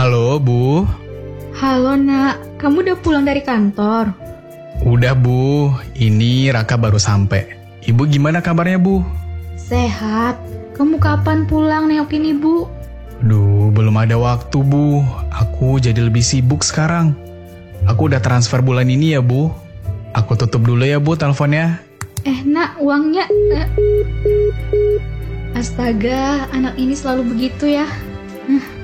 Halo, Bu. Halo nak, kamu udah pulang dari kantor? Udah, Bu. Ini Raka baru sampai. Ibu gimana kabarnya, Bu? Sehat. Kamu kapan pulang nengokin ibu? Duh, belum ada waktu, Bu. Aku jadi lebih sibuk sekarang. Aku udah transfer bulan ini ya, Bu. Aku tutup dulu ya, Bu, teleponnya. Nak, uangnya... Astaga, anak ini selalu begitu ya.